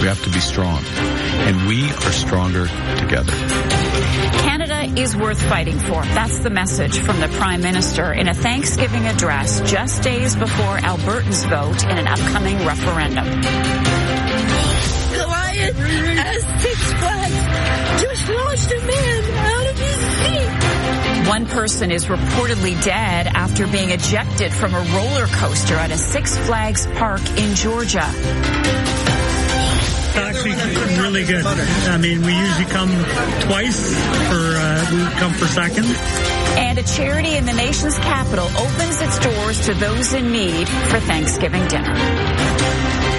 We have to be strong, and we are stronger together. Canada is worth fighting for. That's the message from the Prime Minister in a Thanksgiving address just days before Albertans vote in an upcoming referendum. Goliath at Six Flags just launched a man out of his seat. One person is reportedly dead after being ejected from a roller coaster at a Six Flags park in Georgia. Actually, really good. I mean, we usually come twice we come for second. And a charity in the nation's capital opens its doors to those in need for Thanksgiving dinner.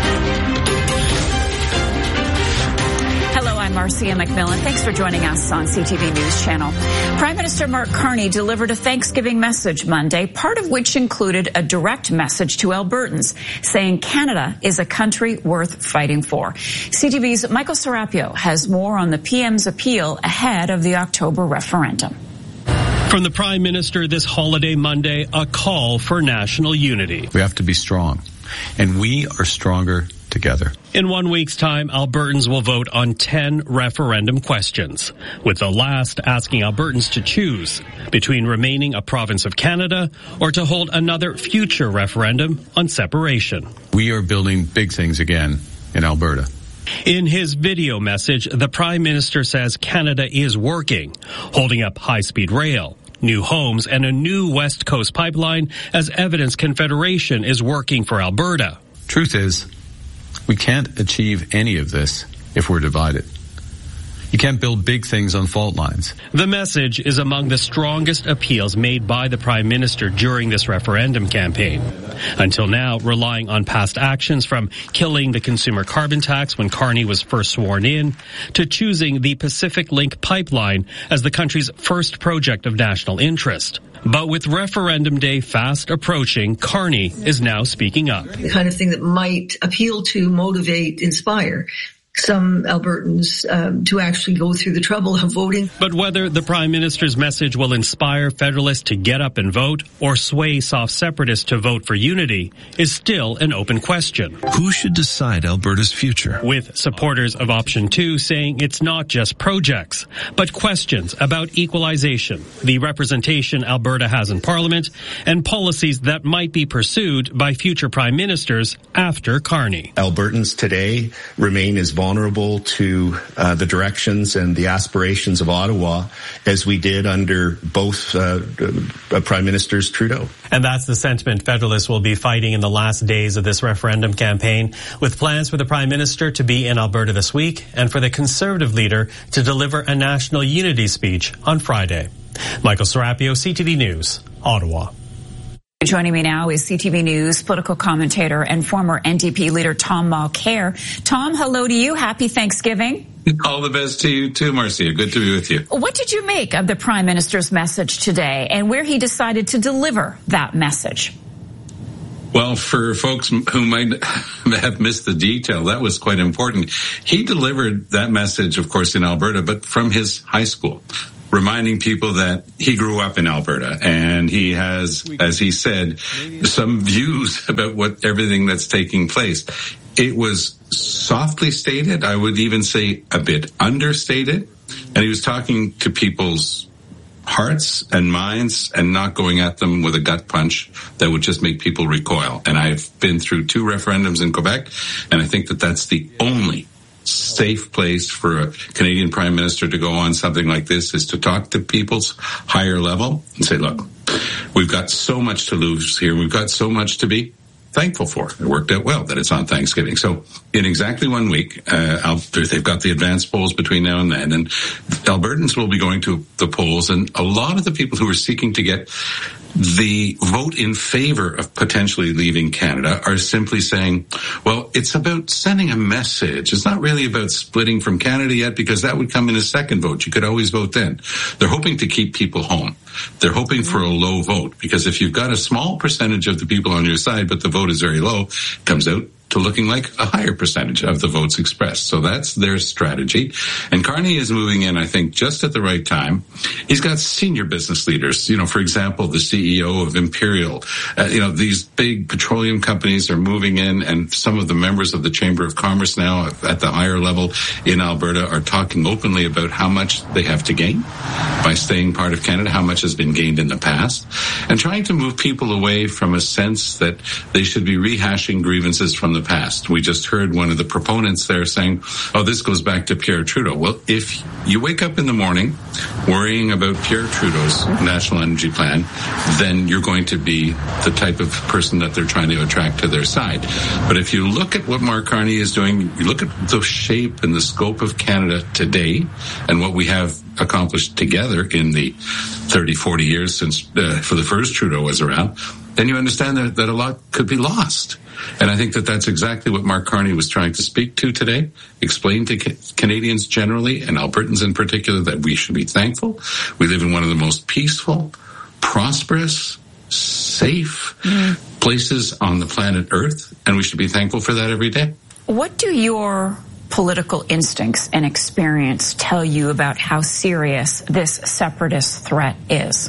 Hello, I'm Marcia McMillan. Thanks for joining us on CTV News Channel. Prime Minister Mark Carney delivered a Thanksgiving message Monday, part of which included a direct message to Albertans, saying Canada is a country worth fighting for. CTV's Michael Serapio has more on the PM's appeal ahead of the October referendum. From the Prime Minister this holiday Monday, a call for national unity. We have to be strong, and we are stronger together. In 1 week's time, Albertans will vote on 10 referendum questions, with the last asking Albertans to choose between remaining a province of Canada or to hold another future referendum on separation. We are building big things again in Alberta. In his video message, the Prime Minister says Canada is working, holding up high-speed rail, new homes, and a new West Coast pipeline as evidence Confederation is working for Alberta. Truth is, we can't achieve any of this if we're divided. You can't build big things on fault lines. The message is among the strongest appeals made by the Prime Minister during this referendum campaign. Until now, relying on past actions from killing the consumer carbon tax when Carney was first sworn in, to choosing the Pacific Link pipeline as the country's first project of national interest. But with referendum day fast approaching, Carney is now speaking up. The kind of thing that might appeal to, motivate, inspire some Albertans to actually go through the trouble of voting. But whether the Prime Minister's message will inspire Federalists to get up and vote or sway soft separatists to vote for unity is still an open question. Who should decide Alberta's future? With supporters of Option 2 saying it's not just projects, but questions about equalization, the representation Alberta has in Parliament, and policies that might be pursued by future Prime Ministers after Carney. Albertans today remain as vulnerable to the directions and the aspirations of Ottawa as we did under both Prime Ministers Trudeau. And that's the sentiment Federalists will be fighting in the last days of this referendum campaign, with plans for the Prime Minister to be in Alberta this week and for the Conservative leader to deliver a national unity speech on Friday. Michael Serapio, CTV News, Ottawa. Joining me now is CTV News political commentator and former NDP leader Tom Mulcair. Tom, hello to you. Happy Thanksgiving. All the best to you too, Marcia. Good to be with you. What did you make of the Prime Minister's message today and where he decided to deliver that message? Well, for folks who might have missed the detail, that was quite important. He delivered that message, of course, in Alberta, but from his high school, reminding people that he grew up in Alberta and he has, as he said, some views about everything that's taking place. It was softly stated. I would even say a bit understated. And he was talking to people's hearts and minds and not going at them with a gut punch that would just make people recoil. And I've been through 2 referendums in Quebec, and I think that that's the only safe place for a Canadian Prime Minister to go on something like this, is to talk to people's higher level and say, look, we've got so much to lose here. We've got so much to be thankful for. It worked out well that it's on Thanksgiving. So in exactly 1 week, they've got the advanced polls between now and then, and Albertans will be going to the polls, and a lot of the people who are seeking to get the vote in favor of potentially leaving Canada are simply saying, well, it's about sending a message. It's not really about splitting from Canada yet, because that would come in a second vote. You could always vote then. They're hoping to keep people home. They're hoping for a low vote, because if you've got a small percentage of the people on your side, but the vote is very low, it comes out to looking like a higher percentage of the votes expressed. So that's their strategy. And Carney is moving in, I think, just at the right time. He's got senior business leaders, for example, the CEO of Imperial. These big petroleum companies are moving in, and some of the members of the Chamber of Commerce now at the higher level in Alberta are talking openly about how much they have to gain by staying part of Canada, how much has been gained in the past, and trying to move people away from a sense that they should be rehashing grievances from the past. We just heard one of the proponents there saying, this goes back to Pierre Trudeau. Well, if you wake up in the morning worrying about Pierre Trudeau's National Energy Plan, then you're going to be the type of person that they're trying to attract to their side. But if you look at what Mark Carney is doing, you look at the shape and the scope of Canada today and what we have accomplished together in the 30, 40 years since for the first Trudeau was around, then you understand that a lot could be lost. And I think that that's exactly what Mark Carney was trying to speak to today, explain to Canadians generally and Albertans in particular that we should be thankful. We live in one of the most peaceful, prosperous, safe places on the planet Earth, and we should be thankful for that every day. What do your political instincts and experience tell you about how serious this separatist threat is?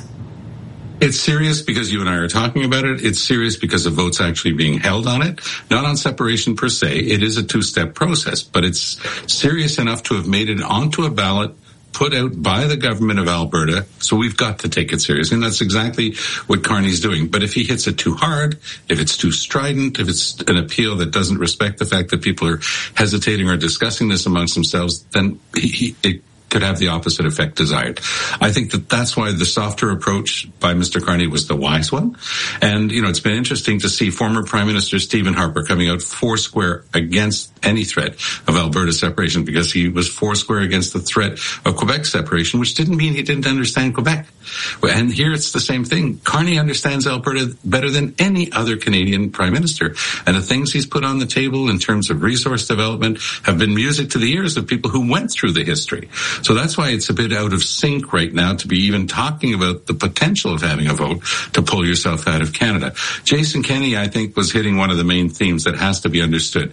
It's serious because you and I are talking about it. It's serious because the vote's actually being held on it. Not on separation per se. It is a two-step process, but it's serious enough to have made it onto a ballot put out by the government of Alberta, so we've got to take it seriously, and that's exactly what Carney's doing. But if he hits it too hard, if it's too strident, if it's an appeal that doesn't respect the fact that people are hesitating or discussing this amongst themselves, then it could have the opposite effect desired. I think that that's why the softer approach by Mr. Carney was the wise one. And, it's been interesting to see former Prime Minister Stephen Harper coming out foursquare against any threat of Alberta separation, because he was foursquare against the threat of Quebec separation, which didn't mean he didn't understand Quebec. And here it's the same thing. Carney understands Alberta better than any other Canadian Prime Minister. And the things he's put on the table in terms of resource development have been music to the ears of people who went through the history. So that's why it's a bit out of sync right now to be even talking about the potential of having a vote to pull yourself out of Canada. Jason Kenney, I think, was hitting one of the main themes that has to be understood.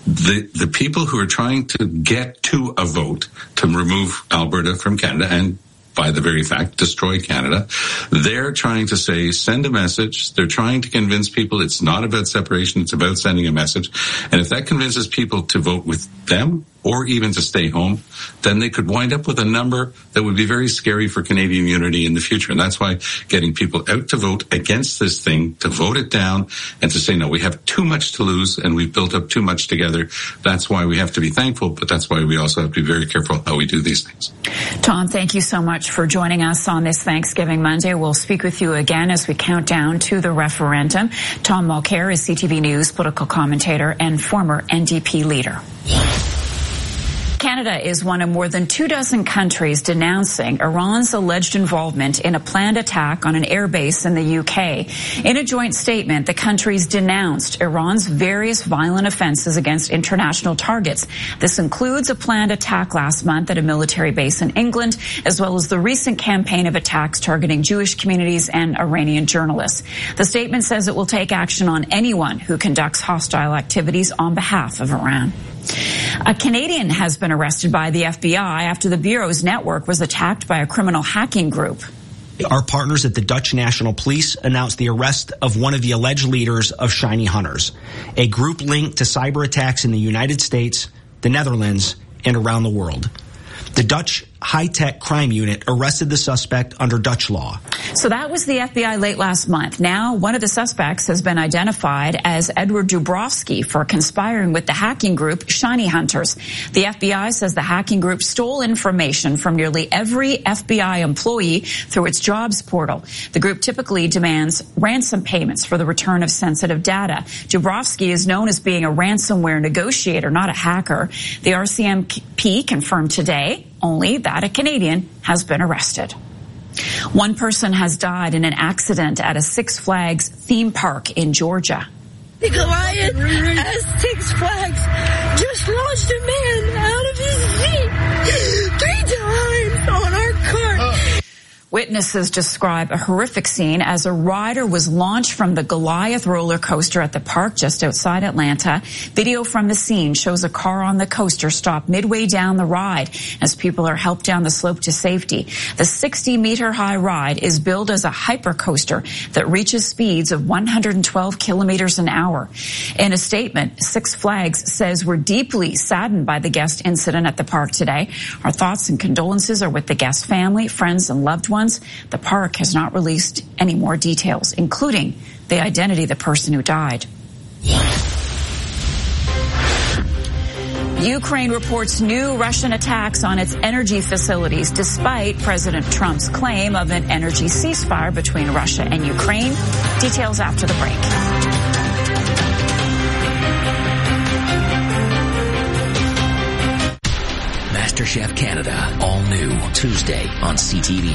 The people who are trying to get to a vote to remove Alberta from Canada and by the very fact, destroy Canada. They're trying to say, send a message. They're trying to convince people it's not about separation, it's about sending a message. And if that convinces people to vote with them or even to stay home, then they could wind up with a number that would be very scary for Canadian unity in the future. And that's why getting people out to vote against this thing, to vote it down and to say, no, we have too much to lose and we've built up too much together. That's why we have to be thankful, but that's why we also have to be very careful how we do these things. Tom, thank you so much for joining us on this Thanksgiving Monday. We'll speak with you again as we count down to the referendum. Tom Mulcair is CTV News political commentator and former NDP leader. Canada is one of more than 24 countries denouncing Iran's alleged involvement in a planned attack on an airbase in the UK. In a joint statement, the countries denounced Iran's various violent offenses against international targets. This includes a planned attack last month at a military base in England, as well as the recent campaign of attacks targeting Jewish communities and Iranian journalists. The statement says it will take action on anyone who conducts hostile activities on behalf of Iran. A Canadian has been arrested by the FBI after the Bureau's network was attacked by a criminal hacking group. Our partners at the Dutch National Police announced the arrest of one of the alleged leaders of Shiny Hunters, a group linked to cyber attacks in the United States, the Netherlands, and around the world. The Dutch high-tech crime unit arrested the suspect under Dutch law. So that was the FBI late last month. Now, one of the suspects has been identified as Edward Dubrovsky for conspiring with the hacking group Shiny Hunters. The FBI says the hacking group stole information from nearly every FBI employee through its jobs portal. The group typically demands ransom payments for the return of sensitive data. Dubrovsky is known as being a ransomware negotiator, not a hacker. The RCMP confirmed today only that a Canadian has been arrested. One person has died in an accident at a Six Flags theme park in Georgia. The Goliath at Six Flags just launched a man out of his seat 3 times on our car. Witnesses describe a horrific scene as a rider was launched from the Goliath roller coaster at the park just outside Atlanta. Video from the scene shows a car on the coaster stop midway down the ride as people are helped down the slope to safety. The 60-meter-high ride is billed as a hypercoaster that reaches speeds of 112 kilometers an hour. In a statement, Six Flags says we're deeply saddened by the guest incident at the park today. Our thoughts and condolences are with the guest family, friends, and loved ones. The park has not released any more details, including the identity of the person who died. Ukraine reports new Russian attacks on its energy facilities, despite President Trump's claim of an energy ceasefire between Russia and Ukraine. Details after the break. MasterChef Canada, all new, Tuesday on CTV.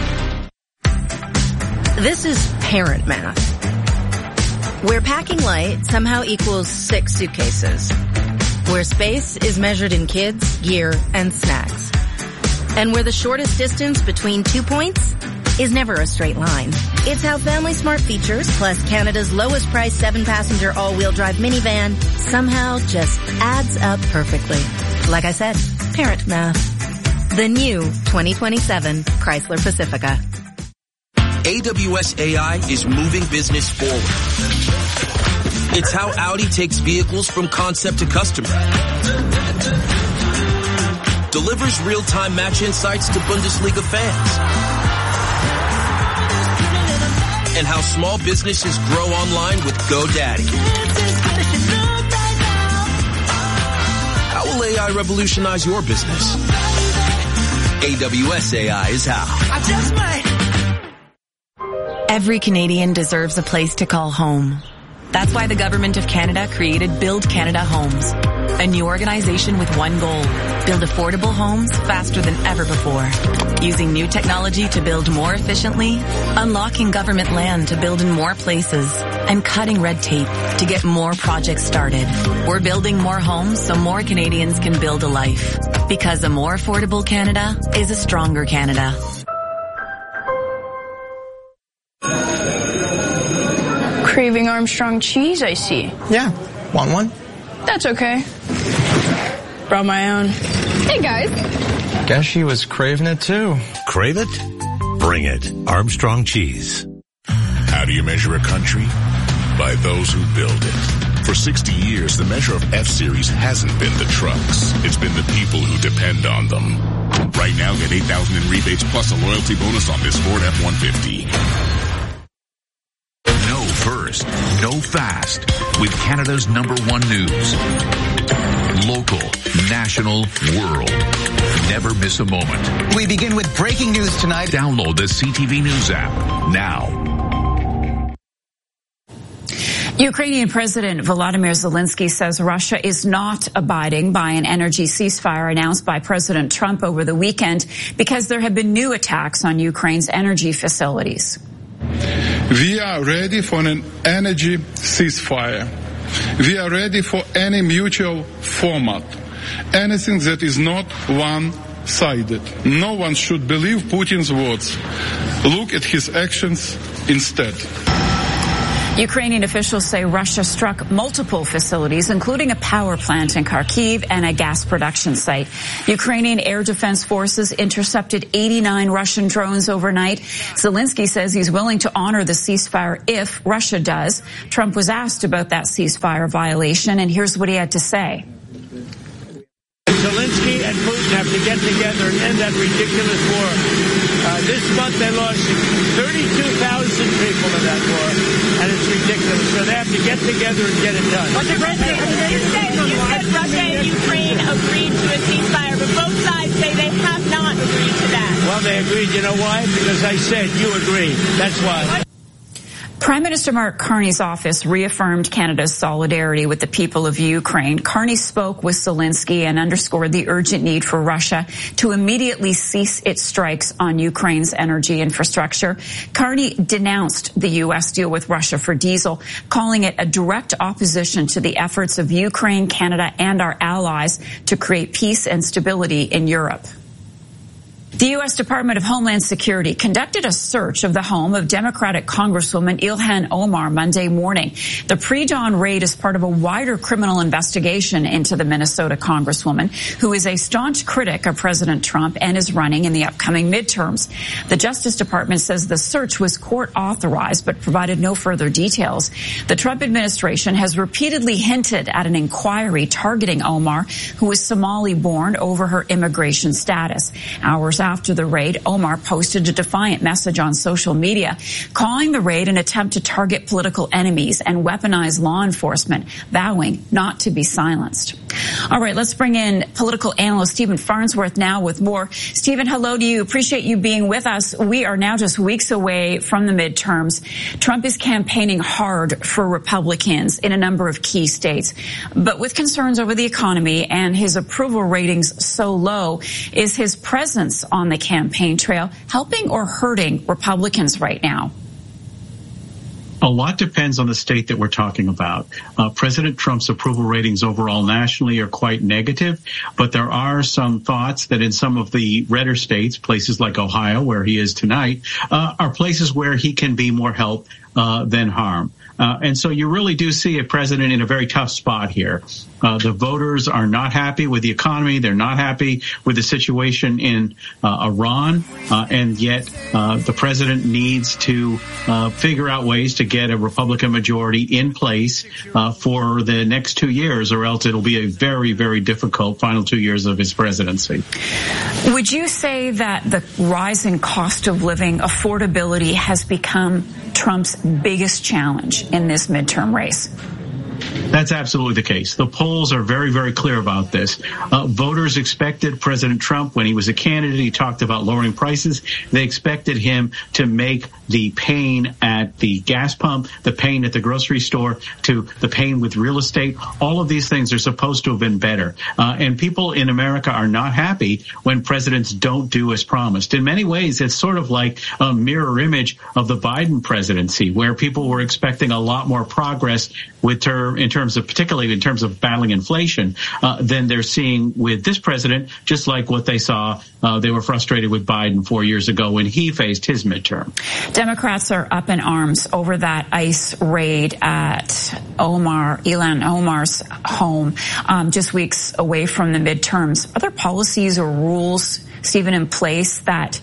This is parent math, where packing light somehow equals 6 suitcases, where space is measured in kids, gear, and snacks, and where the shortest distance between 2 points is never a straight line. It's how Family Smart features, plus Canada's lowest price 7-passenger all-wheel drive minivan, somehow just adds up perfectly. Like I said, parent math. The new 2027 Chrysler Pacifica. AWS AI is moving business forward. It's how Audi takes vehicles from concept to customer. Delivers real-time match insights to Bundesliga fans. And how small businesses grow online with GoDaddy. How will AI revolutionize your business? AWS AI is how. I just might. Every Canadian deserves a place to call home. That's why the Government of Canada created Build Canada Homes, a new organization with one goal: build affordable homes faster than ever before. Using new technology to build more efficiently, unlocking government land to build in more places, and cutting red tape to get more projects started. We're building more homes so more Canadians can build a life. Because a more affordable Canada is a stronger Canada. Craving Armstrong cheese, I see. Yeah. Want one? That's okay. Brought my own. Hey, guys. Guess she was craving it, too. Crave it? Bring it. Armstrong cheese. How do you measure a country? By those who build it. For 60 years, the measure of F-Series hasn't been the trucks. It's been the people who depend on them. Right now, get $8,000 in rebates plus a loyalty bonus on this Ford F-150. First, know fast with Canada's #1 news. Local, national, world. Never miss a moment. We begin with breaking news tonight. Download the CTV News app now. Ukrainian President Volodymyr Zelensky says Russia is not abiding by an energy ceasefire announced by President Trump over the weekend because there have been new attacks on Ukraine's energy facilities. We are ready for an energy ceasefire. We are ready for any mutual format. Anything that is not one-sided. No one should believe Putin's words. Look at his actions instead. Ukrainian officials say Russia struck multiple facilities, including a power plant in Kharkiv and a gas production site. Ukrainian air defense forces intercepted 89 Russian drones overnight. Zelensky says he's willing to honor the ceasefire if Russia does. Trump was asked about that ceasefire violation, and here's what he had to say. Zelensky and Putin have to get together and end that ridiculous war. This month they lost 32,000 people in that war, and it's ridiculous. So they have to get together and get it done. Mr. President, you said Russia and Ukraine agreed to a ceasefire, but both sides say they have not agreed to that. Well, they agreed. You know why? Because I said you agreed. That's why. Prime Minister Mark Carney's office reaffirmed Canada's solidarity with the people of Ukraine. Carney spoke with Zelensky and underscored the urgent need for Russia to immediately cease its strikes on Ukraine's energy infrastructure. Carney denounced the U.S. deal with Russia for diesel, calling it a direct opposition to the efforts of Ukraine, Canada, and our allies to create peace and stability in Europe. The U.S. Department of Homeland Security conducted a search of the home of Democratic Congresswoman Ilhan Omar Monday morning. The pre-dawn raid is part of a wider criminal investigation into the Minnesota Congresswoman, who is a staunch critic of President Trump and is running in the upcoming midterms. The Justice Department says the search was court authorized but provided no further details. The Trump administration has repeatedly hinted at an inquiry targeting Omar, who is Somali-born, over her immigration status. Hours after the raid, Omar posted a defiant message on social media, calling the raid an attempt to target political enemies and weaponize law enforcement, vowing not to be silenced. All right, let's bring in political analyst Stephen Farnsworth now with more. Stephen, hello to you. Appreciate you being with us. We are now just weeks away from the midterms. Trump is campaigning hard for Republicans in a number of key states. But with concerns over the economy and his approval ratings so low, is his presence on the campaign trail helping or hurting Republicans right now? A lot depends on the state that we're talking about. President Trump's approval ratings overall nationally are quite negative, but there are some thoughts that in some of the redder states, places like Ohio, where he is tonight, are places where he can be more help than harm. And so you really do see a president in a very tough spot here. The voters are not happy with the economy. They're not happy with the situation in Iran. And yet the president needs to figure out ways to get a Republican majority in place for the next 2 years, or else it'll be a very, very difficult final 2 years of his presidency. Would you say that the rising cost of living, affordability, has become Trump's biggest challenge in this midterm race? That's absolutely the case. The polls are very, very clear about this. Voters expected President Trump, when he was a candidate, he talked about lowering prices. They expected him to make the pain at the gas pump, the pain at the grocery store, to the pain with real estate. All of these things are supposed to have been better. And people in America are not happy when presidents don't do as promised. In many ways, it's sort of like a mirror image of the Biden presidency, where people were expecting a lot more progress particularly in terms of battling inflation, than they're seeing with this president, just like what they saw. They were frustrated with Biden 4 years ago when he faced his midterm. Democrats are up in arms over that ICE raid at Ilhan Omar's home, just weeks away from the midterms. Are there policies or rules, Stephen, in place that,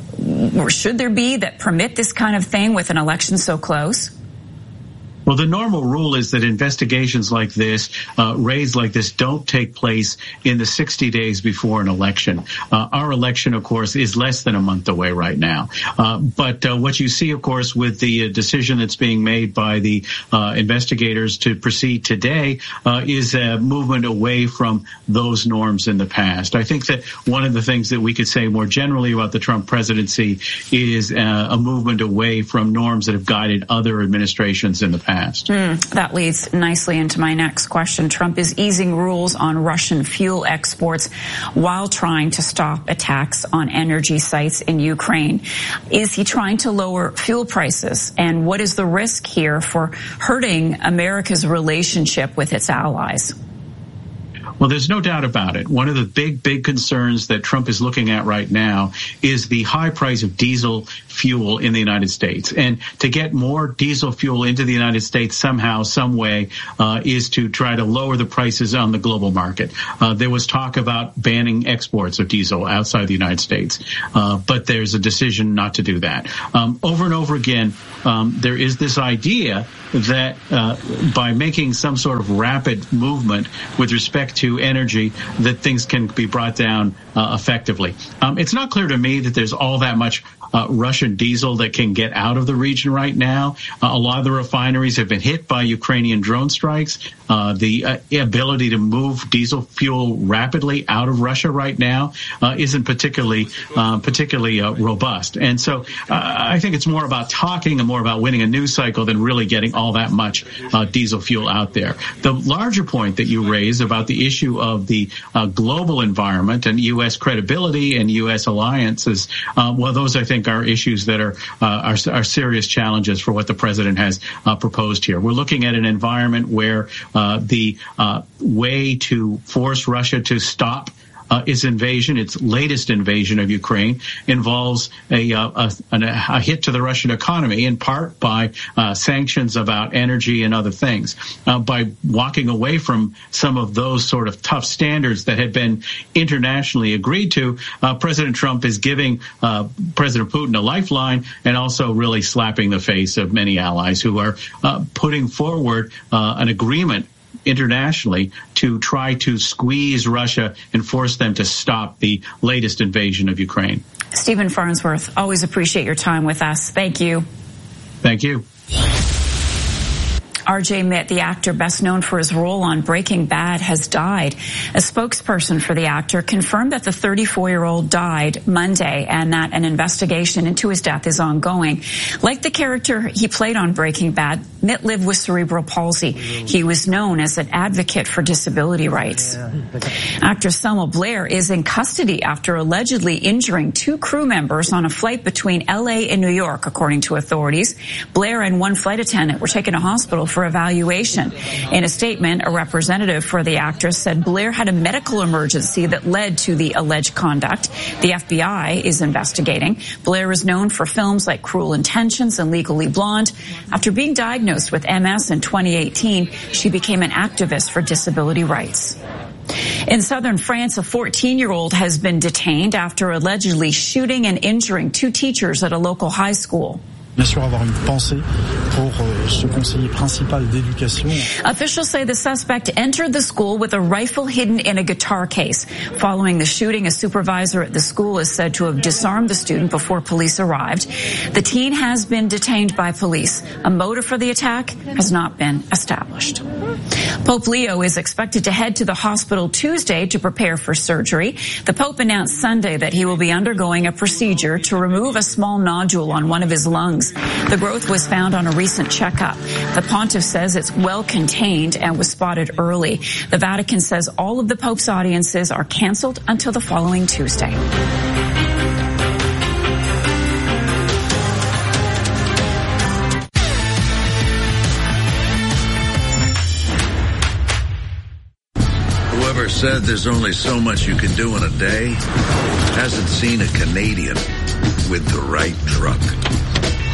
or should there be, that permit this kind of thing with an election so close? Well, the normal rule is that investigations like this, raids like this, don't take place in the 60 days before an election. Our election, of course, is less than a month away right now. But what you see, of course, with the decision that's being made by the investigators to proceed today is a movement away from those norms in the past. I think that one of the things that we could say more generally about the Trump presidency is a movement away from norms that have guided other administrations in the past. That leads nicely into my next question. Trump is easing rules on Russian fuel exports while trying to stop attacks on energy sites in Ukraine. Is he trying to lower fuel prices? And what is the risk here for hurting America's relationship with its allies? Well, there's no doubt about it. One of the big concerns that Trump is looking at right now is the high price of diesel fuel in the United States. And to get more diesel fuel into the United States somehow, some way, is to try to lower the prices on the global market. There was talk about banning exports of diesel outside the United States, but there's a decision not to do that. Over and over again, there is this idea that by making some sort of rapid movement with respect to energy, that things can be brought down effectively. It's not clear to me that there's all that much Russian diesel that can get out of the region right now. A lot of the refineries have been hit by Ukrainian drone strikes. The ability to move diesel fuel rapidly out of Russia right now isn't particularly robust. And so I think it's more about talking and more about winning a news cycle than really getting all that much diesel fuel out there. The larger point that you raised about the issue of the global environment and U.S. credibility and U.S. alliances, well, those I think are issues that are serious challenges for what the president has proposed here. We're looking at an environment where the way to force Russia to stop its invasion, its latest invasion of Ukraine, involves a hit to the Russian economy, in part by sanctions about energy and other things. By walking away from some of those sort of tough standards that had been internationally agreed to, President Trump is giving President Putin a lifeline and also really slapping the face of many allies who are putting forward an agreement internationally to try to squeeze Russia and force them to stop the latest invasion of Ukraine. Stephen Farnsworth, always appreciate your time with us. Thank you. Thank you. R.J. Mitt, the actor best known for his role on Breaking Bad, has died. A spokesperson for the actor confirmed that the 34-year-old died Monday and that an investigation into his death is ongoing. Like the character he played on Breaking Bad, Mitt lived with cerebral palsy. He was known as an advocate for disability rights. Actor Selma Blair is in custody after allegedly injuring 2 crew members on a flight between L.A. and New York, according to authorities. Blair and 1 flight attendant were taken to hospital for evaluation. In a statement, a representative for the actress said Blair had a medical emergency that led to the alleged conduct. The FBI is investigating. Blair is known for films like Cruel Intentions and Legally Blonde. After being diagnosed with MS in 2018, she became an activist for disability rights. In southern France, a 14-year-old has been detained after allegedly shooting and injuring 2 teachers at a local high school. Officials say the suspect entered the school with a rifle hidden in a guitar case. Following the shooting, a supervisor at the school is said to have disarmed the student before police arrived. The teen has been detained by police. A motive for the attack has not been established. Pope Leo is expected to head to the hospital Tuesday to prepare for surgery. The Pope announced Sunday that he will be undergoing a procedure to remove a small nodule on one of his lungs. The growth was found on a recent checkup. The pontiff says it's well contained and was spotted early. The Vatican says all of the Pope's audiences are canceled until the following Tuesday. Whoever said there's only so much you can do in a day hasn't seen a Canadian with the right truck.